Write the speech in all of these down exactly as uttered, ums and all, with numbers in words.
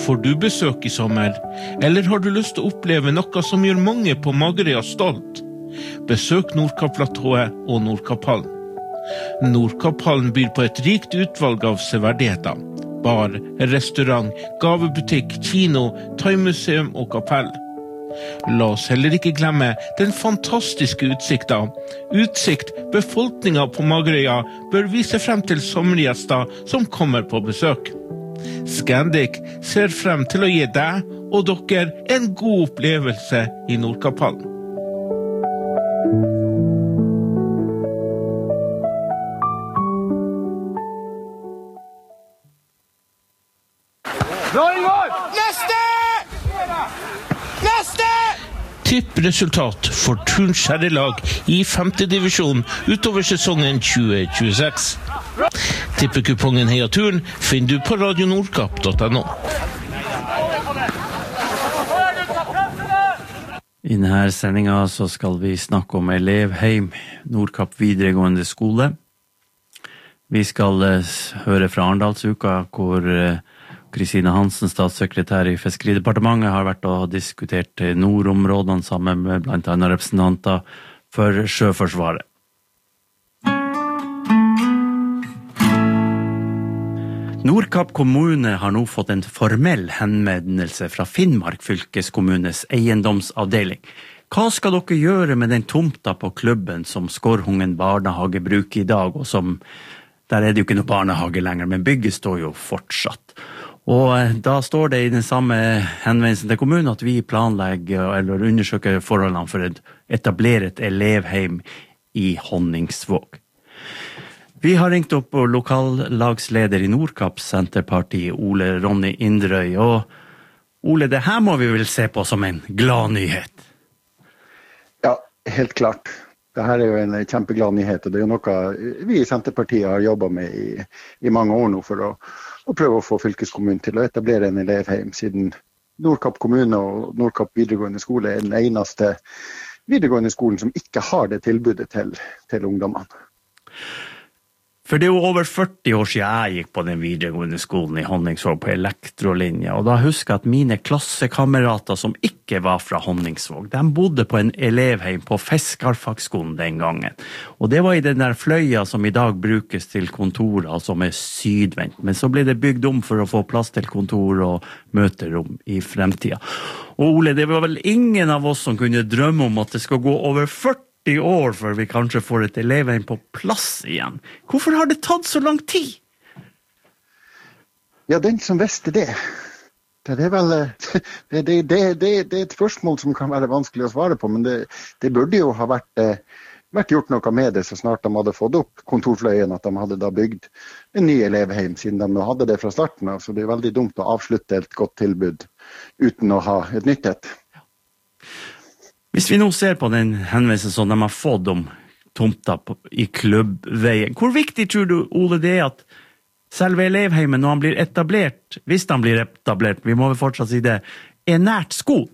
Får du besøk i sommer, eller har du lyst til å oppleve noe som gjør mange på Magerøya stolt? Besøk Nordkapp-platået og Nordkapphallen. Nordkapphallen byr på et rikt utvalg av severdigheter. Bar, restaurant, gavebutikk, kino, thaimuseum og kapell. La oss heller ikke glemme den fantastiske utsikten. Utsikt befolkningen på Magerøya bør vise frem til sommergjester som kommer på besøk. Scandic ser frem til å gi deg og dere en god opplevelse i Nordkapphallen. Neste! Neste! Tippresultat for Turns herrelag i femte divisjon utover sesongen tjue tjueseks. Tippekupongen Heia Turn finner du på radio nordkapp punktum no. I denne sendingen så skal vi snakke om elevheim Nordkapp videregående skole. Vi skal uh, høre fra Arendalsuka, hvor uh, Kristine Hansen, statssekretær i Fiskeridepartementet, har vært og diskutert nordområdene sammen med blant annet representanter for Sjøforsvaret. Nordkapp kommune har nå fått en formell henvendelse fra Finnmark fylkeskommunes eiendomsavdeling. Hva skal dere gjøre med den tomta på klubben som Skorhungen barnehage bruker i dag, og som, der er det jo ikke noe barnehage lenger, men bygget står jo fortsatt. Og da står det i den samme henvendelsen til kommunen at vi planlegger eller undersøker forholdene for å etablere et elevheim i Honningsvåg. Vi har ringt opp lokallagsleder i Nordkapp Senterparti, Ole Ronny Indrøy, og Ole, det her må vi vel se på som en glad nyhet? Ja, helt klart. Det her er jo en kjempeglad nyhet, og det er jo noe vi i Senterpartiet har jobbet med i, i mange år nå for å, å prøve å få fylkeskommunen til å etablere en elevheim, siden Nordkapp kommune og Nordkapp videregående skole er den eneste videregående skolen som ikke har det tilbudet til, til ungdommene. For det er jo over førti år siden jeg gikk på den videregående skolen i Honningsvåg på elektrolinja, og da husker jeg at mine klassekamerater som ikke var fra Honningsvåg, de bodde på en elevheim på Fiskarfagsskolen den gangen. Og det var i den der fløya som i dag brukes til kontorer, som er sydvendt, men så ble det bygd om for å få plass til kontor og møterom i fremtiden. Og Ole, det var vel ingen av oss som kunne drømme om at det skal gå over førti år før vi kanskje får et elevheim på plass igjen. Hvorfor har det tatt så lang tid? Ja, den som visste det. Det er vel det, det, det, det, det er et spørsmål som kan være vanskelig å svare på, men det, det burde jo ha vært, vært gjort noe med det så snart de hadde fått opp kontorfløyen, at de hadde da bygd en ny elevheim, siden de hadde det fra starten av. Så det er veldig dumt å avslutte et godt tilbud uten å ha et nytt et. Hvis vi nå ser på den henvendelsen som de har fått om tomta på, i klubbveien, hvor viktig tror du, Ole, det er at selve elevheimen, når han blir etablert, hvis han blir etablert, vi må vel fortsatt si det, er nært skolen?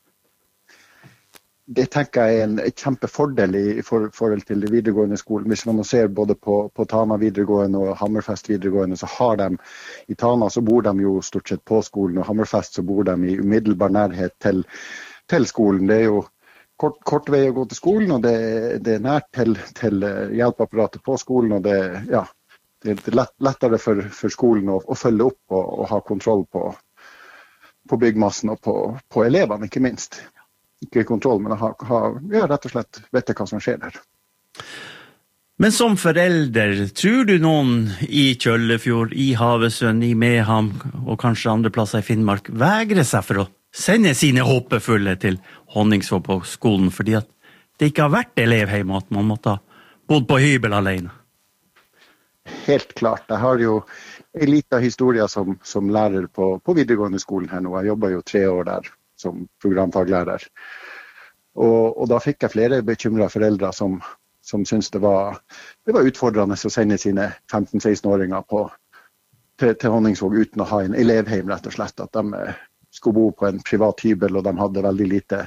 Det tenker jeg er en kjempefordel i for, forhold til det videregående skolen. Hvis man ser både på, på Tana videregående og Hammerfest videregående, så har de, i Tana så bor de jo stort sett på skolen, og Hammerfest så bor de i umiddelbar nærhet til, til skolen. Det er jo Kort, kort vei å gå til skolen, og det, det er nært til, til hjelpeapparatet på skolen, og det, ja, det er lett, lettere for, for skolen å, å følge opp og, og ha kontroll på, på byggmassen og på, på elevene, ikke minst. Ikke kontroll, men å ha, ha, ja, rett og slett vite hva som skjer der. Men som forelder, tror du noen i Kjøllefjord, i Havøysund, i Meham og kanskje andre plasser i Finnmark vegrer seg for å sende sine håpefulle til Honningsvåg på skolen, fordi at det ikke har vært elevheim, at man måtte ha bodd på hybel alene? Helt klart. Jeg har jo en liten historie som, som lærer på, på videregående skolen her nå. Jeg jobber jo tre år der som programfaglærer. Og, og da fikk jeg flere bekymrede foreldre som, som syntes det var, det var utfordrende å sende sine femten-seksten-åringer på, til, til Honningsvåg uten å ha en elevheim, rett og slett. At de skulle bo på en privat hybel, og de hadde veldig lite,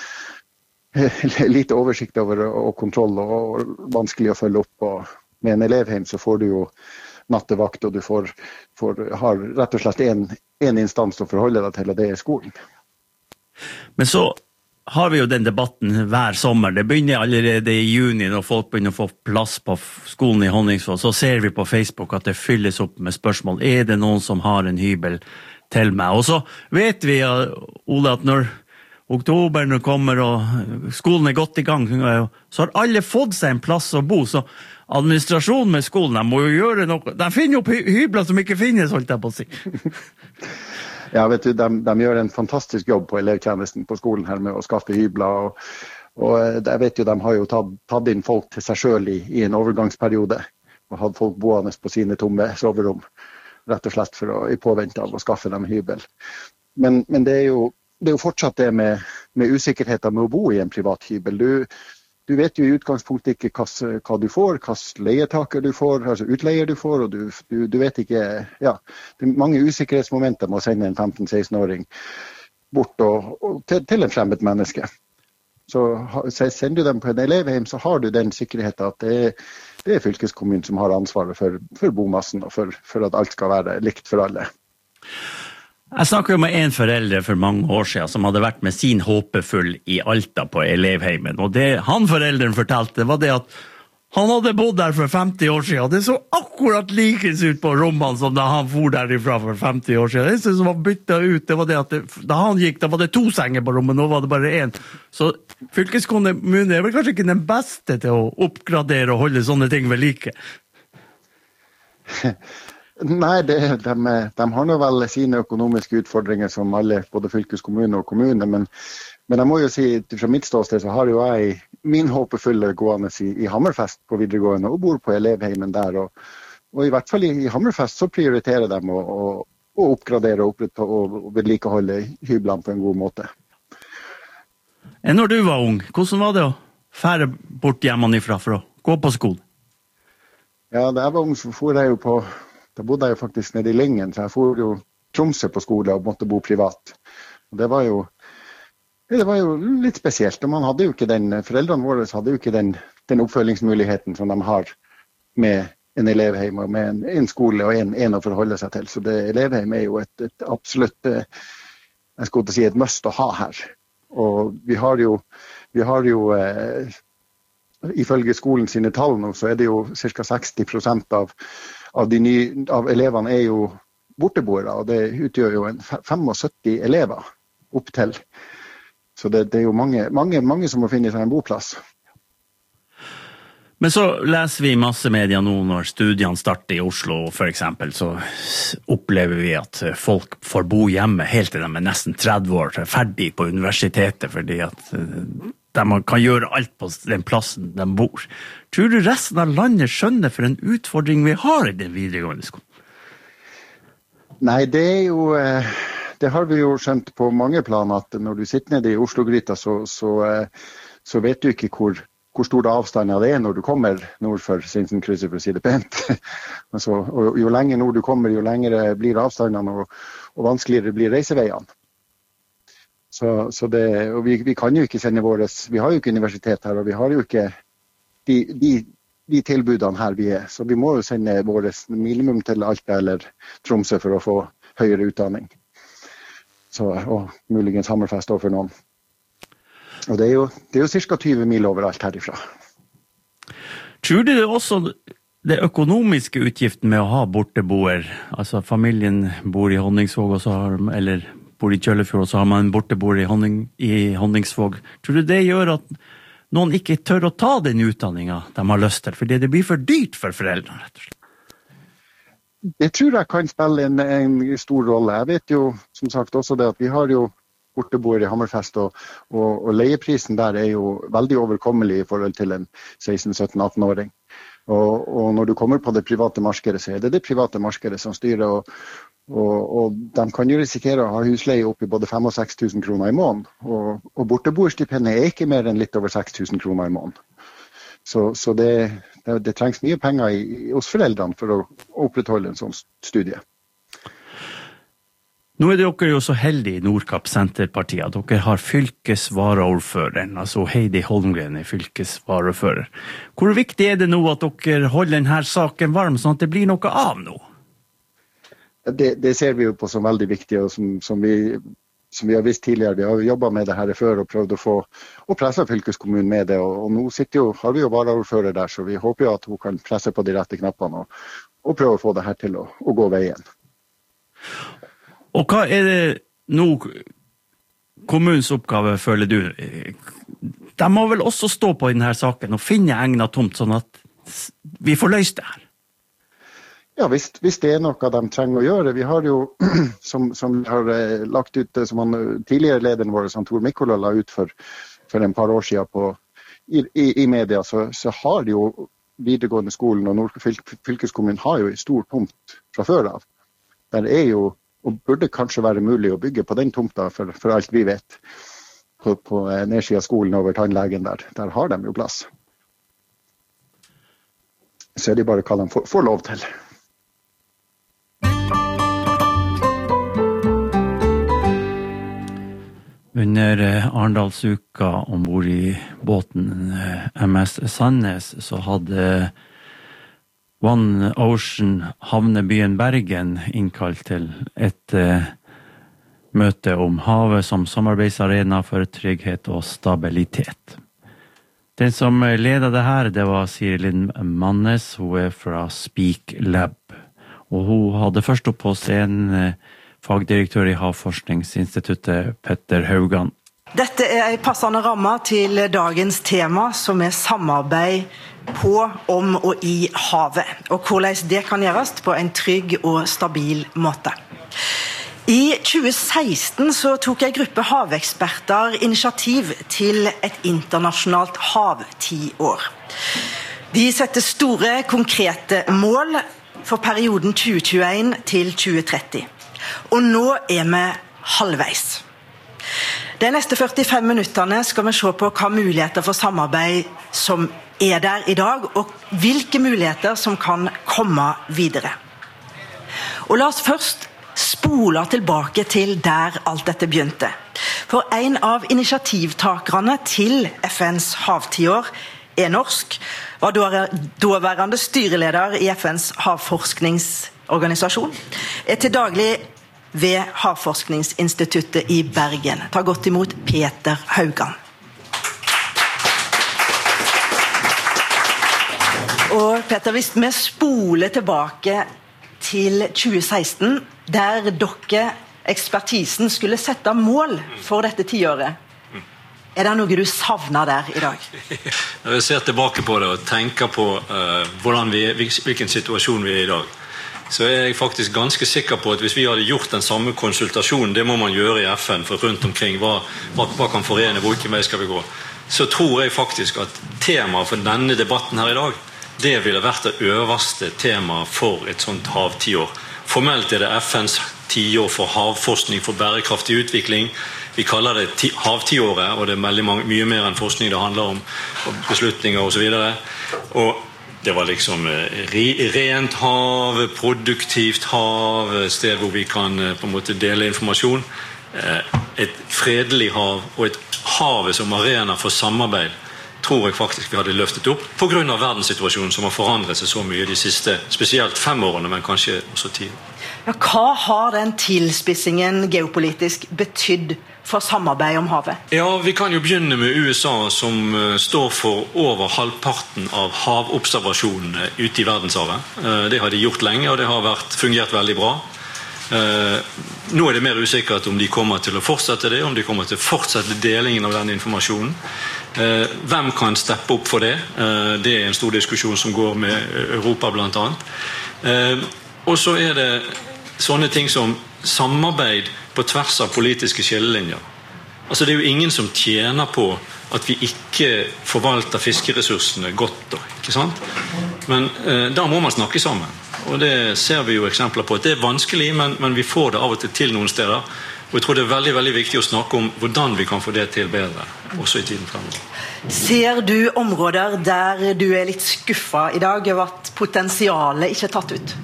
lite oversikt over og kontroll, og vanskelig å følge opp. Og med en elevheim så får du jo nattevakt, og du får, får, har rett og slett en, en instans å forholde deg til, og det er skolen. Men så har vi jo den debatten hver sommer. Det begynner allerede i juni når folk begynner å få plass på skolen i Honningsvåg. Så ser vi på Facebook at det fylles opp med spørsmål. Er det noen som har en hybel til meg? Og så vet vi, Ole, at når oktoberen kommer og skolen er godt i gang, så har alle fått seg en plass å bo. Så administrasjonen med skolen, de må jo gjøre noe. De finner opp hybler som ikke finnes, holdt jeg på å si. Ja, vet du, de, de gjør en fantastisk jobb på elevtjenesten på skolen her med å skaffe hybler, og, og jeg vet jo, de har jo tatt, tatt inn folk til seg selv i, i en overgangsperiode, og hatt folk boende på sine tomme soverom, rett og slett for å, i påvente av å skaffe dem hybel. Men, men det, er jo, det er jo fortsatt det med, med usikkerheten med å bo i en privat hybel. Du, du vet jo i utgangspunktet ikke hva, hva du får, hva leietaker du får, altså utleier du får, og du, du, du vet ikke, ja, det er mange usikkerhetsmomenter med å sende en femten-seksten-åring bort og, og til, til en fremmed menneske. Så, så sender du dem på en elevheim, så har du den sikkerheten at det er, det er fylkeskommunen som har ansvaret for, for bomassen og for, for at alt skal være likt for alle. Jeg snakket jo med en foreldre for mange år siden som hadde vært med sin håpefull i Alta på elevheimen, og det han foreldren fortalte var det at han hadde bodd der for femti år siden, og det så akkurat likens ut på rommene som da han for derifra for femti år siden. Det som var byttet ut, det var det at det, da han gikk, da var det to senger på rommet, nå var det bare en. Så fylkeskommunen er vel kanskje ikke den beste til å oppgradere og holde sånne ting ved like. Nei, det, de, de har nå vel sine økonomiske utfordringer som alle, både fylkeskommune og kommune, men, men jeg må jo si, fra mitt ståsted så har jo jeg min håpefulle gående i, i Hammerfest på videregående og bor på elevheimen der, og, og i hvert fall i, i Hammerfest så prioriterer de å, å, å oppgradere og, og, og vedlikeholde hyblene på en god måte. Enn når du var ung, hvordan var det å fære bort hjemmefra for å gå på skolen? Ja, da jeg var ung så for jeg jo på Da bodde jeg jo faktisk nede i Lyngen, så jeg for jo Tromsø på skole og måtte bo privat. Og det var jo, det var jo litt spesielt, og man hadde jo ikke den, foreldrene våre hadde jo ikke den, den oppfølgingsmuligheten som de har med en elevheim og med en, en skole og en, en å forholde seg til. Så det, elevheim er jo et, et absolutt, jeg skulle si et must å ha her. Og vi har jo, vi har jo eh, ifølge skolen sine tall nå, så er det jo ca. seksti prosent av Av, de nye, av elevene er jo borteboere, og det utgjør jo en syttifem elever opp til. Så det, det er jo mange, mange, mange som må finne seg en boplass. Men så leser vi i massemedia nå når studiene starter i Oslo, for eksempel, så opplever vi at folk får bo hjemme helt til de er nesten tretti år, ferdig på universitetet, fordi at de kan gjøre alt på den plassen de bor. Tror du resten av landet skjønner for en utfordring vi har i den videregående skolen? Nei, det er jo, det har vi jo skjønt på mange planer, at når du sitter nede i Oslo-gryta, så, så, så vet du ikke hvor, hvor stor avstand det er når du kommer nord for Sinsenkrysset, for å si det pent. altså, og jo lenger nord du kommer, jo lengre blir avstandene, og, og vanskeligere blir reiseveiene. Så, så det, og vi, vi kan jo ikke sende våres, vi har jo ikke universitet her, og vi har jo ikke de, de, de tilbudene her vi er. Så vi må jo sende våres minimum til Alta eller Tromsø for å få høyere utdanning. Så, og muligens Hammerfest også for noen. Og det er jo, det er jo cirka tyve mil overalt herifra. Tror du det også det økonomiske utgiften med å ha borteboer, altså familien bor i Honningsvåg, og så har, eller bor i Kjøllefjord, og så har man en borteboer i, Honning, i Honningsvåg. Tror du det gjør at noen ikke tør å ta den utdanningen de har lyst til, fordi det blir for dyrt for foreldrene, rett og slett? Det tror jeg kan spille en, en stor rolle. Jeg vet jo, som sagt, også det at vi har jo borteboer i Hammerfest, og, og, og leieprisen der er jo veldig overkommelig i forhold til en seksten sytten atten-åring. Og, og når du kommer på det private markedet, så er det det private markedet som styrer, og Og, og de kan jo risikere å ha husleie opp i både fem og seks tusen kroner i måneden. Og, og borteboerstipendet er ikke mer enn litt over seks tusen kroner i måneden. Så, så det, det, det trengs mye penger i, hos foreldrene for å opprettholde en sånn studie. Nå er dere jo så heldige i Nordkapp Senterpartiet at dere har fylkesvaraordføreren, altså Heidi Holmgren er fylkesvaraordfører. Hvor viktig er det nå at dere holder denne saken varm, sånn at det blir noe av nå? Det, det ser vi jo på som veldig viktig, og som, som, vi, som vi har visst tidligere. Vi har jobbet med det her før og prøvd å få og presse fylkeskommunen med det. Og, og nå sitter jo, har vi jo varaordfører der, så vi håper jo at hun kan presse på de rette knappene og, og prøve å få det her til å, å gå veien. Og hva er det nå kommunens oppgave, føler du? De må vel også stå på i denne saken og finne egnet tomt, sånn at vi får løst det her? Ja, hvis, hvis det er noe de trenger å gjøre. Vi har jo, som, som vi har eh, lagt ut, som han, tidligere lederen vår, som Tor Mikkola la ut for, for en par år siden på, i, i, i media, så, så har jo videregående skolen og Nord fylkeskommunen har jo en stor tomt fra før av. Der er jo, og burde kanskje være mulig å bygge på den tomta for, for alt vi vet. På, på nedsiden av skolen over tannlegen der. Der har de jo plass. Så er det bare hva de får, får lov til. Under Arendalsuka ombord i båten M S Sandnes så hadde One Ocean havnebyen Bergen innkalt til et uh, møte om havet som samarbeidsarena for trygghet og stabilitet. Den som ledet det her, det var Sirilin Mannes, hun er fra Speak Lab. Og hun hadde først opp hos en uh, fagdirektør i Havforskningsinstituttet, Petter Haugan. Dette er en passende ramme til dagens tema, som er samarbeid på, om og i havet, og hvordan det kan gjøres på en trygg og stabil måte. I tjue seksten så tok en gruppe haveksperter initiativ til et internasjonalt havtiår. De setter store, konkrete mål for perioden tjue tjueen til tjue tretti. Og nå er vi halvveis. De neste førtifem minuttene skal vi se på hva muligheter for samarbeid som er der i dag, og hvilke muligheter som kan komme videre. Og la oss først spole tilbake til der alt dette begynte. For en av initiativtakerne til F N's havtiår er norsk, var daværende styreleder i F N's havforskningsorganisasjon, er til daglig ved Havforskningsinstituttet i Bergen. Ta godt imot Petter Haugan. Og Petter, hvis vi spoler tilbake til tjue seksten, der dere, ekspertisen, skulle sette mål for dette tiåret, er det noe du savner der i dag? Når jeg ser tilbake på det og tenker på uh, hvordan vi, hvilken situasjon vi er i dag, så er jeg faktisk ganske sikker på at hvis vi hadde gjort den samme konsultasjonen, det må man gjøre i F N for rundt omkring, hva, hva, hva kan forene, hvilken vei skal vi gå, så tror jeg faktisk at temaet for denne debatten her i dag, det ville vært det øverste temaet for et sånt havtiår. Formelt er det F N's tiår for havforskning for bærekraftig utvikling. Vi kaller det ti, havtiåret, og det er veldig mange, mye mer enn forskning det handler om, og beslutninger og så videre. Og det var liksom rent hav, produktivt hav, et sted hvor vi kan på en måte dele informasjon. Et fredelig hav og et hav som arena for samarbeid tror jeg faktisk vi hadde løftet opp på grunn av verdenssituasjonen som har forandret seg så mye de siste, spesielt fem årene, men kanskje også ti. Ja, hva har den tilspissingen geopolitisk betydd for samarbeid om havet? Ja, vi kan jo begynne med U S A, som uh, står for over halvparten av havobservasjonene ute i verdenshavet. Uh, det har de gjort lenge, og det har vært, fungert veldig bra. Uh, nå er det mer usikkert om de kommer til å fortsette det, om de kommer til å fortsette delingen av den informasjonen. Uh, hvem kan steppe opp for det? Uh, det er en stor diskusjon som går med Europa blant annet. Uh, og så er det sånne ting som samarbeid på tvers av politiske skillelinjer. Altså det er jo ingen som tjener på at vi ikke forvalter fiskeressursene godt, ikke sant? Men eh, da må man snakke sammen. Og det ser vi jo eksempler på. Det er vanskelig, men, men vi får det av og til til noen steder. Og jeg tror det er veldig, veldig viktig å snakke om hvordan vi kan få det til bedre, også i tiden fremover. Ser du områder der du er litt skuffet i dag over at potensialet ikke er tatt ut?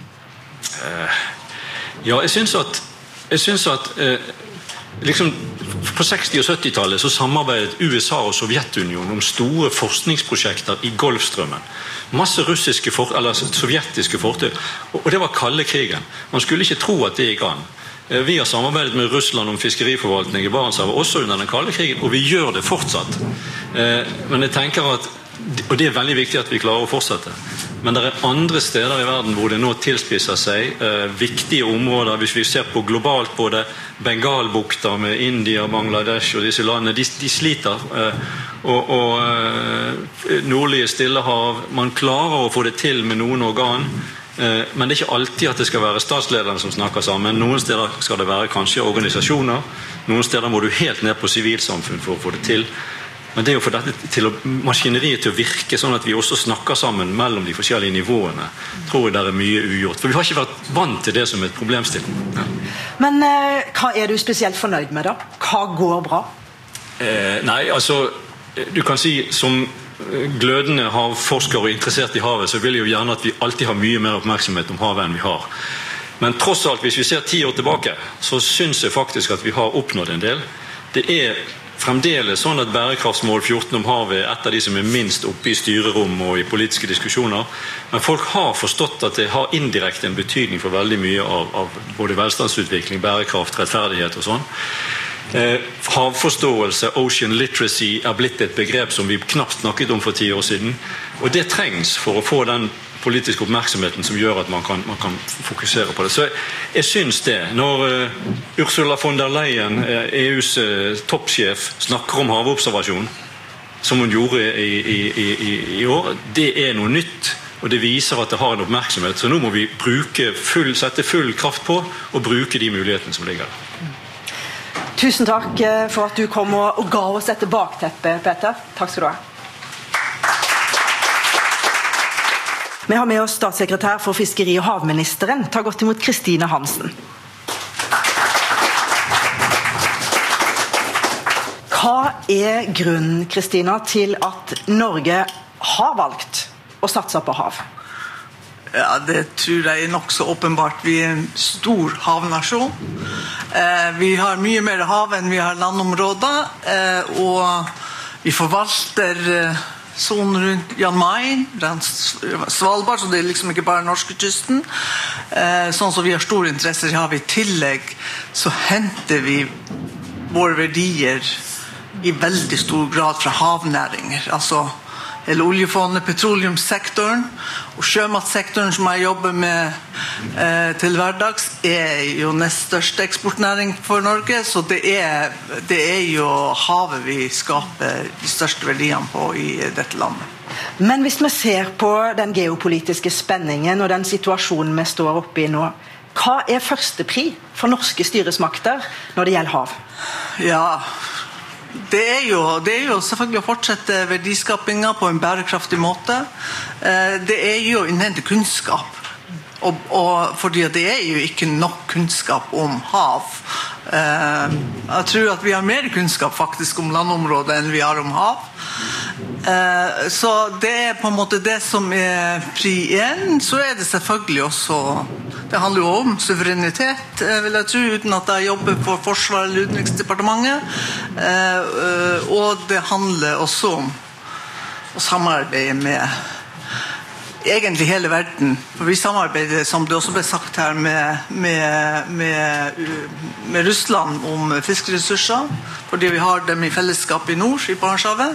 Eh, ja, jeg synes at Jeg synes at eh, liksom, på seksti- og syttitallet så samarbeidet U S A og Sovjetunionen om store forskningsprosjekter i Golfstrømmen. masse russiske fort, eller sovjetiske fortøy, og det var kalde krigen. Man skulle ikke tro at det gikk an. Vi har samarbeidet med Russland om fiskeriforvaltning i Barentshavet også under den kalde krigen, og vi gjør det fortsatt. Men jeg tenker at, og det er veldig viktig at vi klarer å fortsette, men det er andre steder i verden hvor det nå tilspisser seg viktige områder. Hvis vi ser på globalt, både Bengalbukta med India, Bangladesh og disse landene, de, de sliter. Og, og nordlige Stillehav, man klarer å få det til med noen organ, men det er ikke alltid at det skal være statslederne som snakker sammen. Noen steder skal det være kanskje organisasjoner, noen steder må du helt ned på sivilsamfunn for å få det til. Men det er jo for dette til å, maskineriet til å virke sånn at vi også snakker sammen mellom de forskjellige nivåene. Tror jeg det er mye ugjort. For vi har ikke vært vant til det som et problemstilling. Ja. Men eh, hva er du spesielt fornøyd med da? Hva går bra? Eh, nei, altså, du kan si som glødende havforskere og interessert i havet, så vil jeg jo gjerne at vi alltid har mye mer oppmerksomhet om havet enn vi har. Men tross alt, hvis vi ser ti år tilbake, så synes jeg faktisk at vi har oppnådd en del. Det er fremdeles sånn at bærekraftsmål fjorten om havet er et av de som er minst oppe i styrerom og i politiske diskusjoner. Men folk har forstått at det har indirekte en betydning for veldig mye av, av både velstandsutvikling, bærekraft, rettferdighet og sånn. Eh, havforståelse, ocean literacy, er blitt et begrep som vi knapt snakket om for ti år siden. Og det trengs for å få den politiske oppmerksomheten som gjør at man kan, man kan fokusere på det. Så jeg, jeg synes det. Når uh, Ursula von der Leyen, uh, E U's uh, toppsjef, snakker om havobservasjon, som hun gjorde i, i, i, i år, det er noe nytt, og det viser at det har en oppmerksomhet. Så nå må vi bruke full, sette full kraft på og bruke de mulighetene som ligger der. Tusen takk for at du kom og, og ga oss dette bakteppet, Petter. Takk skal du ha. Vi har med oss statssekretær for fiskeri- og havministeren. Ta godt imot Kristine Hansen. Hva er grunnen, Kristina, til at Norge har valgt å satse på hav? Ja, det tror jeg er nok så åpenbart. Vi er en stor havnasjon. Eh, vi har mye mer hav enn vi har landområder, eh, og vi forvalter eh, sånn rundt Jan Mayen, Svalbard, så det er liksom ikke bare norskekysten. Eh, sånn som vi har store interesser i havet. I tillegg så henter vi våre verdier i veldig stor grad fra havnæringer, altså hele oljefondet, petroleumssektoren og sjømatsektoren som jeg jobber med eh, til hverdags er jo nest største eksportnæring for Norge, så det er, det er jo havet vi skaper de største verdiene på i dette landet. Men hvis vi ser på den geopolitiske spenningen og den situasjonen vi står oppe i nå, hva er førstepri for norske styresmakter når det gjelder hav? Ja, Det er, jo, det er jo selvfølgelig å fortsette verdiskapingen på en bærekraftig måte. Det er jo å innhente kunnskap. Og, og fordi det er jo ikke nok kunnskap om hav. Jeg tror at vi har mer kunnskap faktisk om landområdet enn vi har om hav. Så det er på en måte det som er pri én. Så er det selvfølgelig også, det handler jo om suverenitet, vil jeg tro, uten at jeg jobber for Forsvaret eller Utenriksdepartementet. Og det handler også om å samarbeide med egentlig hele verden, for vi samarbeider, som det også ble sagt her, med, med, med, med Russland om fiskeressurser, fordi vi har dem i fellesskap i nord, i Barentshavet.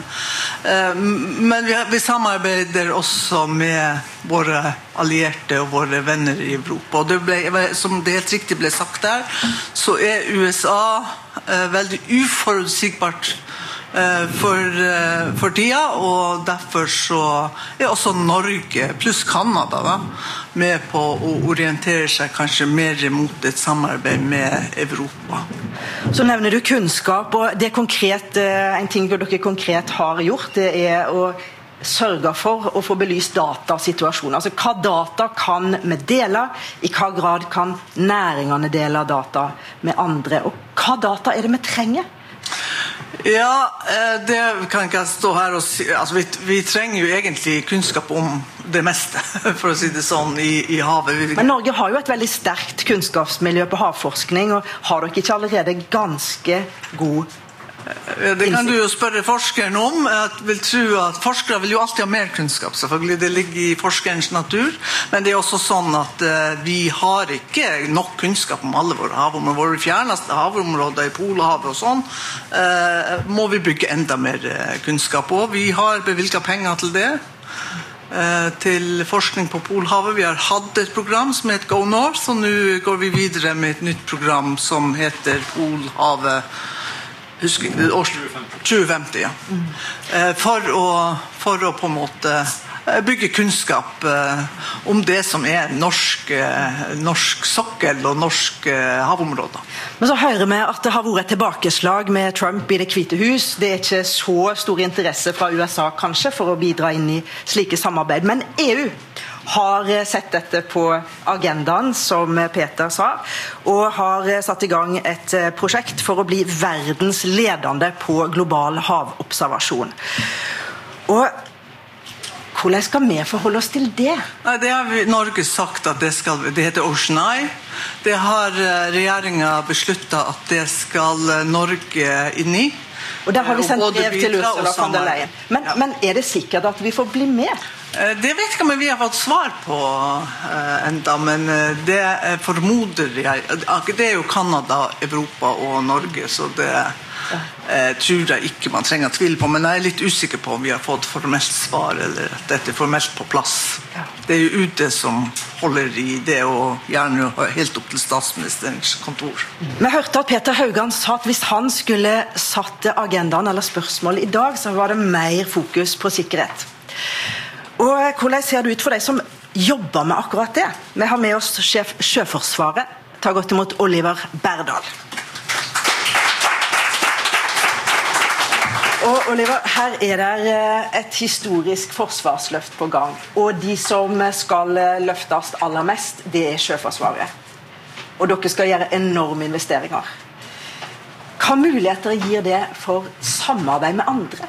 Men vi, vi samarbeider også med våre allierte og våre venner i Europa. Og det ble, som det helt riktig ble sagt der, så er U S A veldig uforutsigbart For, for tida, og derfor så er også Norge pluss Kanada da, med på å orientere seg kanskje mer mot et samarbeid med Europa. Så nevner du kunnskap, og det er konkret, en ting dere konkret har gjort, det er å sørge for å få belyst datasituasjonen. Altså hva data kan vi dele, i hva grad kan næringene dele data med andre, og hva data er det vi trenger? Ja, det kan ikke jeg stå her og si. Altså, vi, vi trenger jo egentlig kunnskap om det meste, for å si det sånn, i, i havet. Men Norge har jo et veldig sterkt kunnskapsmiljø på havforskning, og har dere ikke allerede ganske god Det kan du jo spørre forskeren om. Jeg vil tro at forskere vil jo alltid ha mer kunnskap, selvfølgelig. Det ligger i forskerens natur. Men det er også sånn at uh, vi har ikke nok kunnskap om alle våre havområder. Våre fjerneste havområder i Polhavet og sånn, uh, må vi bygge enda mer uh, kunnskap på. Vi har bevilget penger til det. Uh, til forskning på Polhavet. Vi har hatt et program som heter Go North, og nå går vi videre med et nytt program som heter Polhavet Husk, tjue femti, ja. Mm. For, å, for å på en måte bygge kunnskap om det som er norsk, norsk sokkel og norsk havområder. Men så hører vi at det har vært et tilbakeslag med Trump i Det hvite hus. Det er ikke så stor interesse fra U S A kanskje for å bidra inn i slike samarbeid. Men E U har sett dette på agendaen, som Peter sa, og har satt i gang et prosjekt for å bli verdens ledende på global havobservasjon. Og hvordan skal vi forholde oss til det? Nei, det har vi, Norge sagt at det skal, det heter Ocean Eye. Det har regjeringen besluttet at det skal Norge inn i. Og der har vi sendt brev til Ursula von der Leyen. Men, ja. men er det sikkert at vi får bli med? Det vet ikke om vi har fått svar på uh, enda, men det formoder jeg. Det er jo Kanada, Europa og Norge, så det uh, tror jeg ikke man trenger tvil på. Men jeg er litt usikker på om vi har fått formelt svar, eller at dette er formelt på plass. Det er jo U D som holder i det, og gjerne helt opp til statsministerens kontor. Vi hørte at Peter Haugan sa at hvis han skulle satt agendaen eller spørsmål i dag, så var det mer fokus på sikkerhet. Og hvordan ser det ut for deg som jobber med akkurat det? Vi har med oss sjef Sjøforsvaret. Ta godt imot Oliver Berdal. Og Oliver, her er det et historisk forsvarsløft på gang. Og de som skal løftes aller mest, det er Sjøforsvaret. Og dere skal gjøre enorme investeringer. Hva muligheter gir det for samarbeid med andre?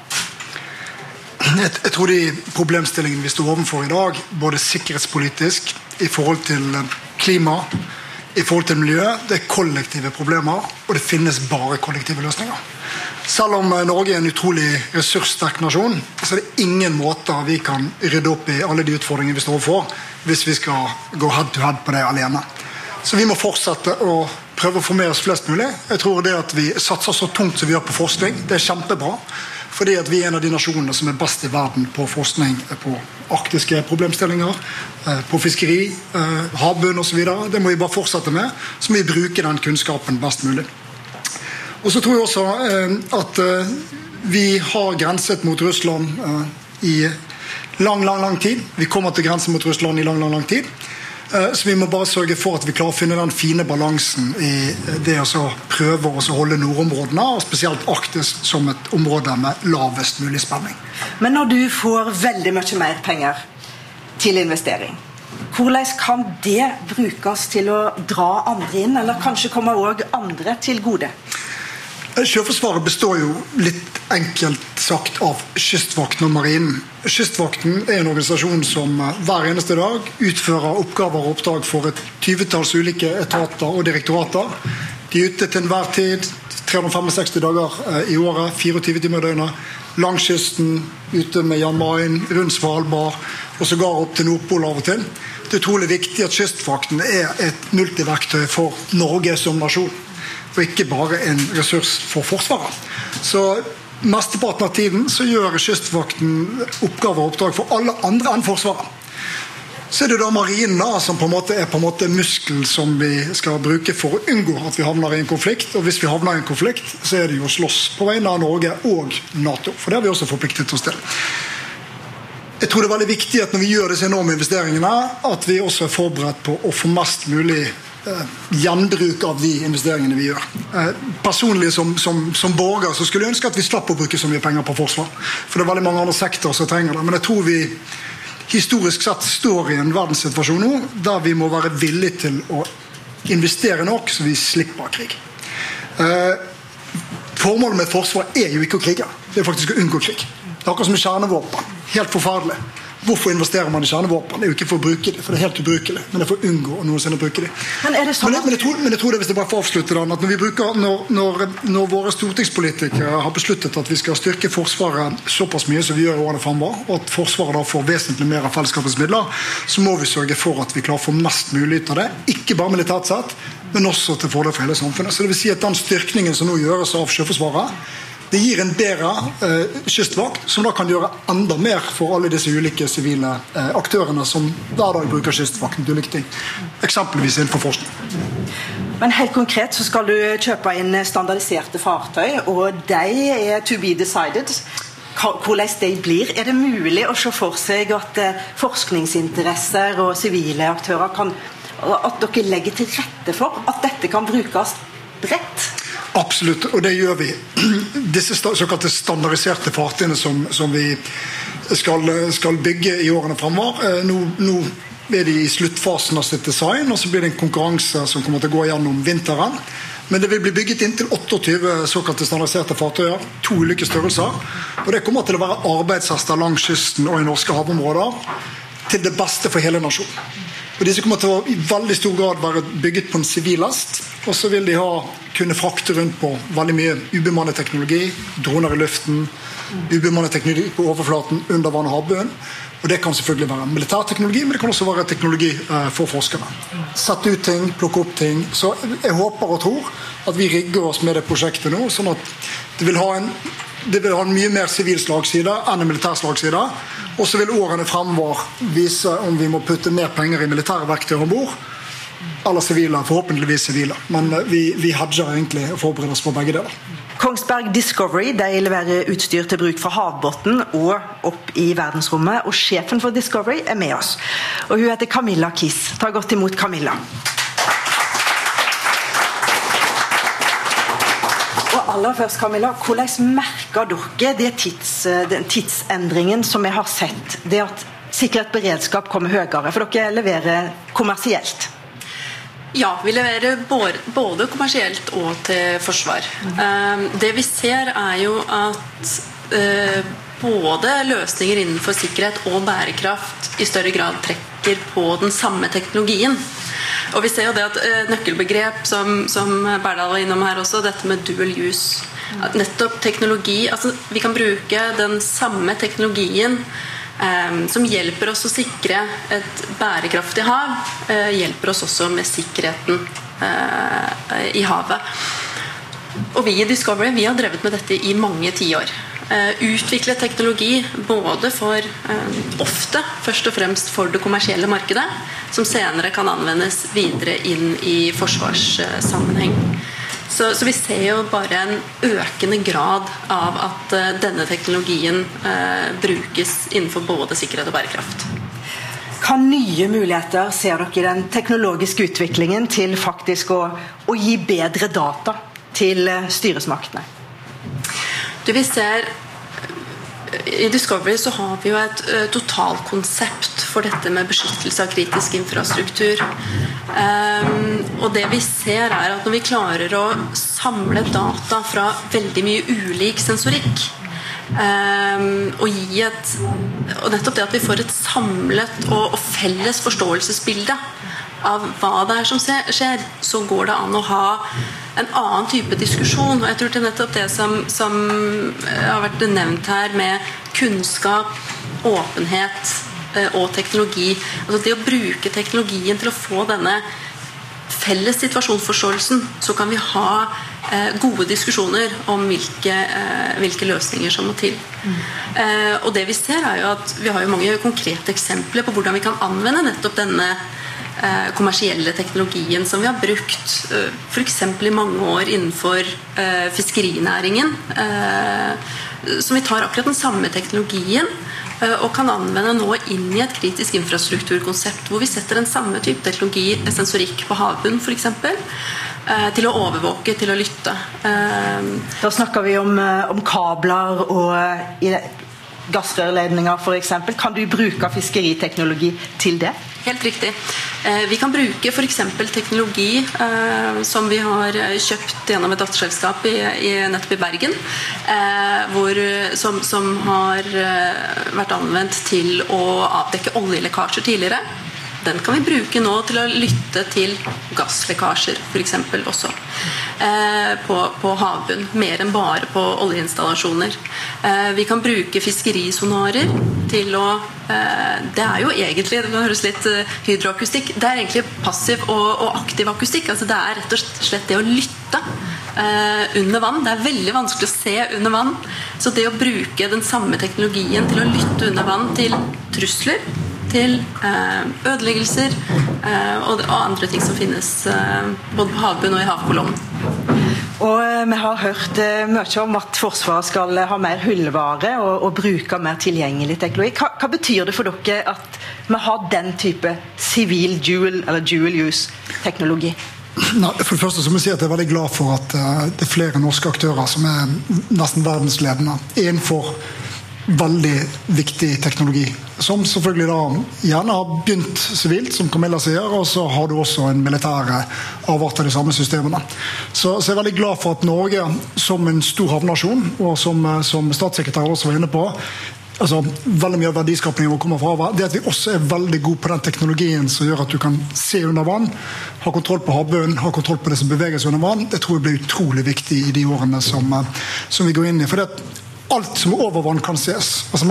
Jeg, jeg tror de problemstillingene vi står overfor i dag, både sikkerhetspolitisk, i forhold til klima, i forhold til miljø, det er kollektive problemer, og det finnes bare kollektive løsninger. Selv om Norge er en utrolig ressurssterk nasjon, så er det ingen måter vi kan rydde opp i alle de utfordringene vi står overfor, hvis vi skal gå head to head på det alene. Så vi må fortsette å prøve å få med oss flest mulig. Jeg tror det at vi satser så tungt som vi gjør på forskning, det er kjempebra. Fordi at vi er en av de nasjonene som er best i verden på forskning på arktiske problemstillinger, på fiskeri, havbunn og så videre. Det må vi bare fortsette med, så må vi bruke den kunnskapen best mulig. Og så tror jeg også at vi har grenset mot Russland i lang, lang, lang tid. Vi kommer til grensen mot Russland i lang, lang, lang tid. Så vi må bare sørge for at vi klarer å finne den fine balansen i det å prøve å holde nordområdene, og spesielt Arktis som et område med lavest mulig spenning. Men når du får veldig mye mer penger til investering, hvordan kan det brukes til å dra andre inn, eller kanskje komme også andre til gode? Sjøforsvaret består jo litt enkelt sagt av Kystvakten og Marinen. Kystvakten er en organisasjon som hver eneste dag utfører oppgaver og oppdrag for et tyvetalls ulike etater og direktorater. De er ute til enhver tid, tre hundre femtiseks dager i året, tjuefire timer i døgnet, langs kysten, ute med Jan Mayen, rundt Svalbard, og så går opp til Nordpol av og til. Det er utrolig viktig at Kystvakten er et multiverktøy for Norge som nasjon, og ikke bare en ressurs for Forsvaret. Så mesteparten av tiden så gjør Kystvakten oppgaver og oppdrag for alle andre enn Forsvaret. Så er det da Marinen da, som på en måte er på en måte muskel som vi skal bruke for å unngå at vi havner i en konflikt. Og hvis vi havner i en konflikt, så er det jo å slåss på vegne av Norge og NATO. For det har vi også forpliktet oss til. Jeg tror det er veldig viktig at når vi gjør disse enorme investeringene, at vi også er forberedt på å få mest mulig gjenbruk av de investeringene vi gjør. Personlig som, som, som borger så skulle jeg ønske at vi slapp å bruke så mye penger på forsvar. For det er veldig mange andre sektorer som trenger det. Men jeg tror vi historisk sett står i en verdenssituasjon nå der vi må være villige til å investere nok så vi slipper krig. Formålet med et forsvar er jo ikke å krige. Det er faktisk å unngå krig. Det er akkurat som med kjernevåpen. Helt forferdelig. Hvorfor investerer man i kjernevåpen? Det er jo ikke for å bruke det, for det er helt ubrukelig, men det er for å unngå å noensinne bruke det. Men er det sånn men, men, jeg tror, men jeg tror det, hvis jeg bare får avslutte den, at når, vi bruker, når, når, når våre stortingspolitikere har besluttet at vi skal styrke Forsvaret såpass mye som vi gjør i årene fremover, og at Forsvaret da får vesentlig mer av fellesskapets midler, så må vi sørge for at vi klarer å få mest mulig ut av det, ikke bare militært sett, men også til fordel for hele samfunnet. Så det vil si at den styrkningen som nå gjøres av Sjøforsvaret, det gir en bedre eh, kystvakt, som da kan gjøre enda mer for alle disse ulike sivile eh, aktørene som hver dag bruker kystvakten til ulike ting. Eksempelvis innenfor forskning. Men helt konkret så skal du kjøpe inn standardiserte fartøy, og de er to be decided. Hvordan de blir? Er det mulig å se for seg at eh, forskningsinteresser og sivile aktører kan, at dere legger til rette for at dette kan brukes bredt? Absolutt, og det gjør vi. Disse såkalte standardiserte fartøyene som, som vi skal, skal bygge i årene fremover, nå, nå er de i sluttfasen av sitt design, og så blir det en konkurranse som kommer til å gå gjennom vinteren. Men det vil bli bygget inn til tjueåtte såkalte standardiserte fartøyer, to ulike størrelser, og det kommer til å være arbeidshester langs kysten og i norske havområder, til det beste for hele nasjonen. Og disse kommer til å i veldig stor grad være bygget på en sivil last, og så vil de ha, kunne frakte rundt på veldig mye ubemannet teknologi, droner i luften, ubemannet teknologi på overflaten, under vann og havbunnen. Og det kan selvfølgelig være militær teknologi, men det kan også være teknologi eh, for forskere. Sette ut ting, plukke opp ting. Så jeg håper og tror at vi rigger oss med det prosjektet nå, sånn at det vil ha en Det vil ha en mye mer sivil slagside enn en militær slagside. Og så vil årene fremover vise om vi må putte mer penger i militære verktøy ombord, eller sivile, forhåpentligvis sivile. Men vi, vi hedger egentlig og forbereder oss på begge deler. Kongsberg Discovery de leverer utstyr til bruk fra havbotten og opp i verdensrommet, og sjefen for Discovery er med oss. Og hun heter Camilla Kiss. Ta godt imot Camilla. Aller først, Camilla, hvordan merker dere det tids, den tidsendringen som vi har sett? Det at sikkerhet og beredskap kommer høyere, for dere leverer kommersielt? Ja, vi leverer både kommersielt og til forsvar. Det vi ser er jo at både løsninger innenfor sikkerhet og bærekraft i større grad trekker på den samme teknologien. Og vi ser jo det at eh, nøkkelbegrep som, som Berdal var innom her også, dette med dual use, at nettopp teknologi, altså vi kan bruke den samme teknologien eh, som hjelper oss å sikre et bærekraftig hav, eh, hjelper oss også med sikkerheten eh, i havet. Og vi i Discovery, vi har drevet med dette i mange tiår. Uh, utvikle teknologi både for uh, ofte, først og fremst for det kommersielle markedet, som senere kan anvendes videre inn i forsvarssammenheng. Så, så vi ser jo bare en økende grad av at uh, denne teknologien uh, brukes innenfor både sikkerhet og bærekraft. Hva nye muligheter ser dere i den teknologiske utviklingen til faktisk å, å gi bedre data til uh, styresmaktene? Du, vi ser i Discovery så har vi jo et uh, totalkonsept for dette med beskyttelse av kritisk infrastruktur. Um, og det vi ser er at når vi klarer å samle data fra veldig mye ulik sensorikk, um, og gi et og nettopp det at vi får et samlet og, og felles forståelsesbilde av hva det er som skjer, så går det an å ha en annen type diskusjon. Og jeg tror det er nettopp det som, som har vært nevnt her med kunnskap, åpenhet eh, og teknologi. Altså det å bruke teknologien til å få denne felles situasjonsforståelsen, så kan vi ha eh, gode diskusjoner om hvilke, eh, hvilke løsninger som må til. Mm. Eh, og det vi ser er jo at vi har jo mange konkrete eksempler på hvordan vi kan anvende nettopp denne Eh, kommersielle teknologien som vi har brukt eh, for eksempel i mange år innenfor eh, fiskerinæringen, eh, som vi tar akkurat den samme teknologien eh, og kan anvende nå inn i et kritisk infrastrukturkonsept hvor vi setter den samme type teknologi, sensorikk på havbunnen for eksempel, eh, til å overvåke, til å lytte. Eh, da snakker vi om, om kabler og i gassrørledninger for eksempel. Kan du bruke fiskeriteknologi til det? helt riktig. Vi kan bruke for eksempel teknologi som vi har kjøpt gjennom et datterselskap i, i nettopp i Bergen, hvor, som, som har vært anvendt til å avdekke oljelekkasjer tidligere. Den kan vi bruke nå til å lytte til gasslekkasjer, for eksempel også, eh, på, på havbunn, mer enn bare på oljeinstallasjoner. Eh, vi kan bruke fiskerisonarer til å, eh, det er jo egentlig, det høres litt uh, hydroakustikk, det er egentlig passiv og, og aktiv akustikk, altså det er rett og slett det å lytte eh, under vann. Det er veldig vanskelig å se under vann, så det å bruke den samme teknologien til å lytte under vann til trusler, til ødeleggelser og andre ting som finnes både på havbunn og i havkolonnen. Og vi har hørt mye om at Forsvaret skal ha mer hyllevare og, og bruke mer tilgjengelig teknologi. Hva, hva betyr det for dere at vi har den type civil dual eller dual use teknologi? Nei, for det første så må jeg si at jeg er veldig glad for at det er flere norske aktører som er nesten verdensledende innenfor veldig viktig teknologi, som selvfølgelig da gjerne har begynt sivilt, som Camilla sier, og så har du også en militær avart av de samme systemene. Så, så jeg er veldig glad for at Norge, som en stor havnasjon, og som, som statssekretær også var inne på, altså veldig mye av verdiskapningen vår kommer fra havet, det at vi også er veldig gode på den teknologien som gjør at du kan se under vann, ha kontroll på havbunnen, ha kontroll på det som beveger seg under vann. Det tror jeg blir utrolig viktig i de årene som, som vi går inn i, for det alt som er over vann kan ses. Altså